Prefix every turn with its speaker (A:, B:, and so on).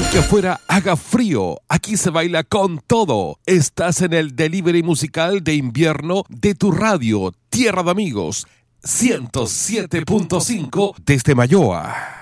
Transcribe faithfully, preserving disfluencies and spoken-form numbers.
A: Aunque afuera haga frío, aquí se baila con todo. Estás en el delivery musical de invierno de tu radio, Tierra de Amigos, ciento siete punto cinco desde Mayoa.